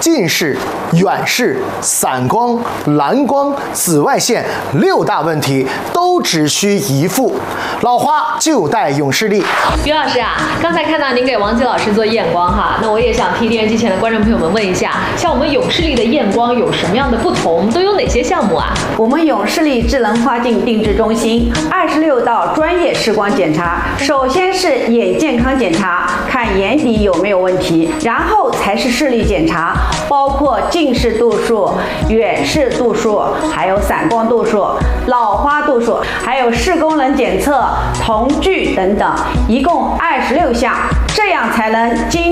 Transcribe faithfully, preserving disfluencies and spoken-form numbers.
近视、远视、散光、蓝光、紫外线六大问题都只需一副，老花就带永视力。 于老师啊，刚才看到您给王吉老师做验光哈，那我也想替电视机前的观众朋友们问一下，像我们永视力的验光有什么样的不同？都有哪些项目啊？ 我们永视力智能花镜定制中心二十六道专业视光检查，首先是眼健康检查，看眼底有没有问题，然后才是视力检查，包括近视度数、远视度数，还有散光度数、老花度数，还有视功能检测、瞳距等等，一共二十六项，这样才能精